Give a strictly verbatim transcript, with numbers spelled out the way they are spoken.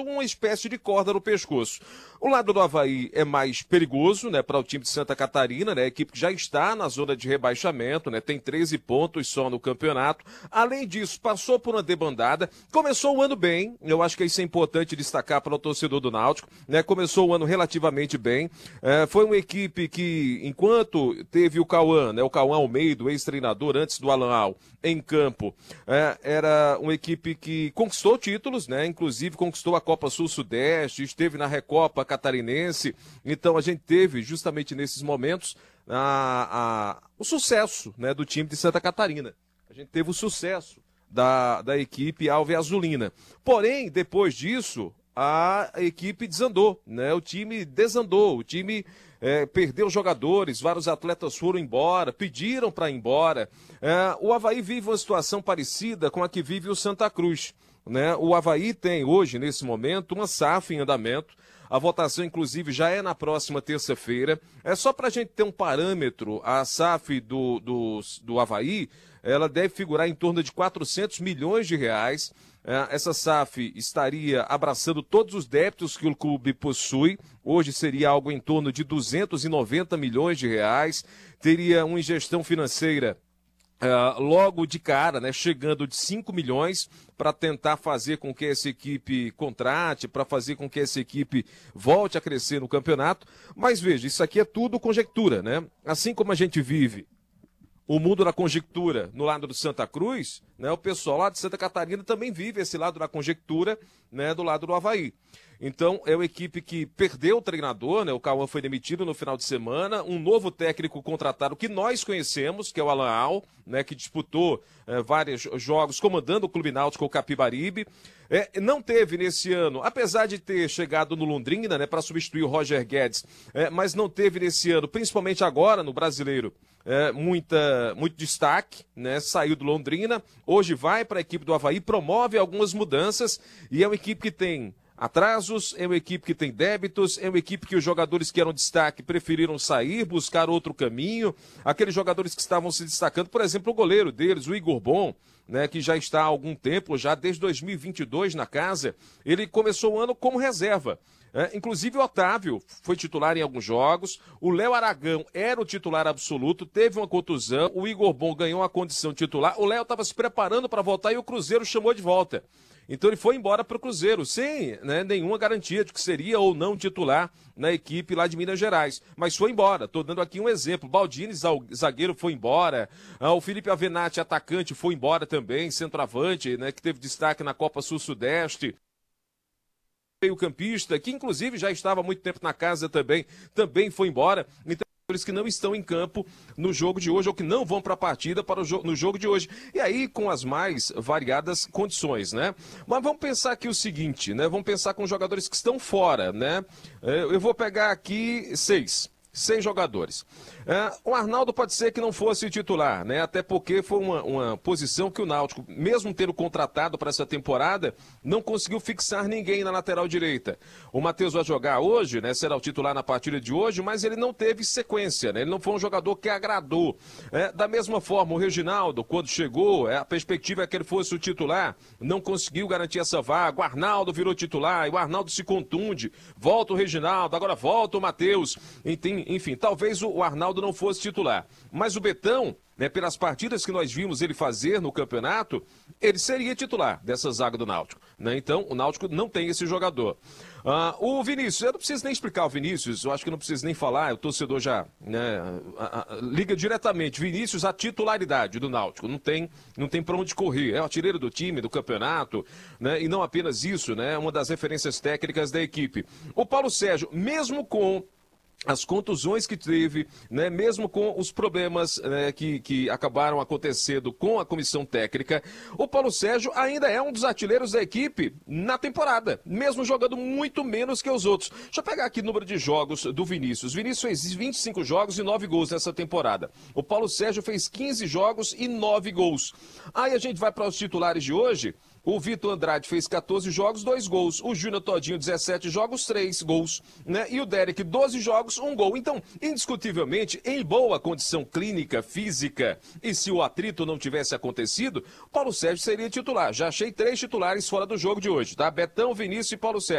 uma espécie de corda no pescoço. O lado do Avaí é mais perigoso, né, para o time de Santa Catarina, né, a equipe que já está na zona de rebaixamento, né, tem treze pontos só no campeonato. Além disso, passou por uma debandada, começou o ano bem, eu acho que isso é importante destacar para o torcedor do Náutico, né, começou o ano relativamente bem, é, foi uma equipe que, enquanto teve o Cauã, né, o Cauã Almeida, o ex-treinador antes do Alan Al, em campo, é, era uma equipe que conquistou títulos, né, inclusive conquistou a Copa Sul-Sudeste, esteve na Recopa Catarinense, então a gente teve justamente nesses momentos a, a, o sucesso, né, do time de Santa Catarina. A gente teve o sucesso da, da equipe alveazulina. Porém, depois disso, a equipe desandou, né? O time desandou, o time é, perdeu jogadores, vários atletas foram embora, pediram para ir embora. É, o Avaí vive uma situação parecida com a que vive o Santa Cruz, né? O Avaí tem hoje, nesse momento, uma S A F em andamento. A votação, inclusive, já é na próxima terça-feira. É só para a gente ter um parâmetro, a S A F do, do, do Avaí, ela deve figurar em torno de quatrocentos milhões de reais. É, essa S A F estaria abraçando todos os débitos que o clube possui. Hoje seria algo em torno de duzentos e noventa milhões de reais. Teria uma ingestão financeira Uh, logo de cara, né, chegando de cinco milhões para tentar fazer com que essa equipe contrate, para fazer com que essa equipe volte a crescer no campeonato. Mas veja, isso aqui é tudo conjectura, né? Assim como a gente vive o mundo da conjectura no lado do Santa Cruz, né, o pessoal lá de Santa Catarina também vive esse lado da conjectura, né, do lado do Avaí. Então, é uma equipe que perdeu o treinador, né? O Cauã foi demitido no final de semana, um novo técnico contratado que nós conhecemos, que é o Alan Al, né? Que disputou é, vários jogos comandando o Clube Náutico, o Capibaribe. É, não teve nesse ano, apesar de ter chegado no Londrina, né? Para substituir o Roger Guedes, é, mas não teve nesse ano, principalmente agora no Brasileiro, é, muita, muito destaque, né? Saiu do Londrina, hoje vai para a equipe do Avaí, promove algumas mudanças e é uma equipe que tem atrasos, é uma equipe que tem débitos, é uma equipe que os jogadores que eram destaque preferiram sair, buscar outro caminho. Aqueles jogadores que estavam se destacando, por exemplo, o goleiro deles, o Igor Bom, né, que já está há algum tempo, já desde dois mil e vinte e dois na casa, ele começou o ano como reserva. É, inclusive o Otávio foi titular em alguns jogos, o Léo Aragão era o titular absoluto, teve uma contusão, o Igor Bom ganhou a condição titular, o Léo estava se preparando para voltar e o Cruzeiro chamou de volta. Então ele foi embora para o Cruzeiro, sem, né, nenhuma garantia de que seria ou não titular na equipe lá de Minas Gerais. Mas foi embora, estou dando aqui um exemplo. Baldini, zagueiro, foi embora. Ah, o Felipe Avenatti, atacante, foi embora também, centroavante, né, que teve destaque na Copa Sul-Sudeste. Meio-campista, que inclusive já estava há muito tempo na casa também, também foi embora. Então, que não estão em campo no jogo de hoje ou que não vão para a partida para o jo- no jogo de hoje. E aí com as mais variadas condições, né? Mas vamos pensar aqui o seguinte, né? Vamos pensar com os jogadores que estão fora, né? Eu vou pegar aqui seis. Seis jogadores. É, o Arnaldo pode ser que não fosse titular, né? Até porque foi uma, uma posição que o Náutico, mesmo tendo contratado para essa temporada, não conseguiu fixar ninguém na lateral direita. O Matheus vai jogar hoje, né? Será o titular na partida de hoje, mas ele não teve sequência, né? Ele não foi um jogador que agradou. É, da mesma forma, o Reginaldo, quando chegou, é, a perspectiva é que ele fosse o titular, não conseguiu garantir essa vaga. O Arnaldo virou titular e o Arnaldo se contunde. Volta o Reginaldo, agora volta o Matheus. Enfim, enfim, talvez o Arnaldo não fosse titular. Mas o Betão, né, pelas partidas que nós vimos ele fazer no campeonato, ele seria titular dessa zaga do Náutico, né? Então, o Náutico não tem esse jogador. Ah, o Vinícius, eu não preciso nem explicar o Vinícius, eu acho que não preciso nem falar, o torcedor já, né, a, a, liga diretamente. Vinícius, a titularidade do Náutico, não tem, não tem para onde correr. É o artilheiro do time, do campeonato, né? E não apenas isso, né? Uma das referências técnicas da equipe. O Paulo Sérgio, mesmo com as contusões que teve, né, mesmo com os problemas, né, que, que acabaram acontecendo com a comissão técnica, o Paulo Sérgio ainda é um dos artilheiros da equipe na temporada, mesmo jogando muito menos que os outros. Deixa eu pegar aqui o número de jogos do Vinícius. Vinícius fez vinte e cinco jogos e nove gols nessa temporada. O Paulo Sérgio fez quinze jogos e nove gols. Aí a gente vai para os titulares de hoje. O Vitor Andrade fez quatorze jogos, dois gols. O Júnior Todinho, dezessete jogos, três gols. Né? E o Derek, doze jogos, um gol. Então, indiscutivelmente, em boa condição clínica, física, e se o atrito não tivesse acontecido, Paulo Sérgio seria titular. Já achei três titulares fora do jogo de hoje, tá? Betão, Vinícius e Paulo Sérgio.